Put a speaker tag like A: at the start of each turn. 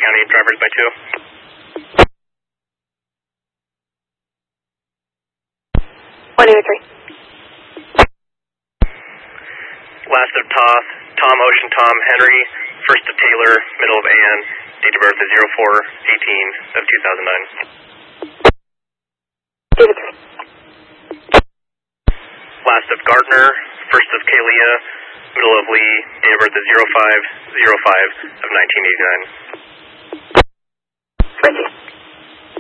A: County, drivers by 2.
B: 183.
A: Last of Toth, Tom Ocean Tom Henry, first of Taylor, middle of Ann, date of birth is 04/18 of 2009.
B: David 3.
A: Last of Gardner, first of Kalia, middle of Lee, date of birth is 05/05 of 1989.
B: 20.